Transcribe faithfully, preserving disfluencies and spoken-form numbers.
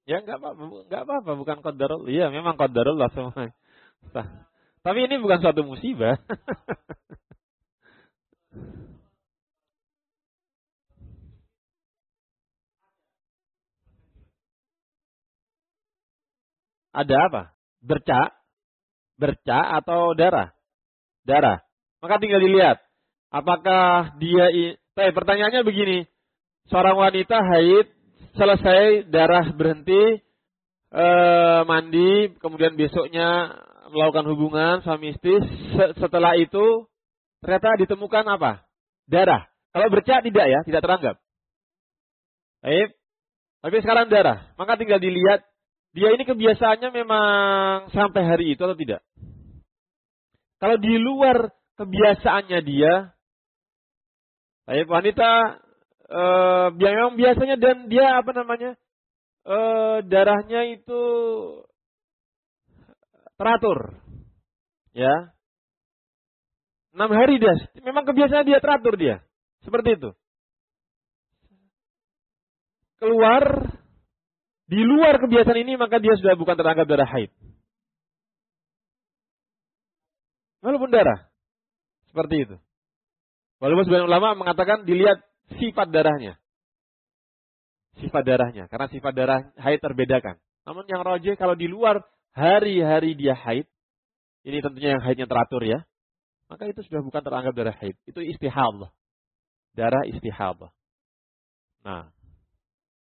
Ya nggak apa-apa, nggak apa-apa, bukan qadarullah. Iya, memang qadarullah semua. Tapi ini bukan suatu musibah. Ada apa? Bercak, bercak atau darah? Darah. Maka tinggal dilihat. Apakah dia... I... Tapi pertanyaannya begini. Seorang wanita haid, selesai darah berhenti, eh, mandi, kemudian besoknya melakukan hubungan suami istri. Setelah itu, ternyata ditemukan apa? Darah. Kalau bercak tidak ya, tidak teranggap. Baik. Tapi sekarang darah. Maka tinggal dilihat, dia ini kebiasaannya memang sampai hari itu atau tidak. Kalau di luar kebiasaannya dia, baik wanita eh, memang biasanya dan dia apa namanya eh, darahnya itu teratur, ya enam hari dia, memang kebiasaan dia teratur dia, seperti itu. Keluar di luar kebiasaan ini maka dia sudah bukan teranggap darah haid. Walaupun darah. Seperti itu. Walaupun sebagian ulama mengatakan dilihat sifat darahnya. Sifat darahnya. Karena sifat darah haid terbedakan. Namun yang rajih kalau di luar hari-hari dia haid. Ini tentunya yang haidnya teratur ya. Maka itu sudah bukan teranggap darah haid. Itu istihadah. Darah istihadah. Nah.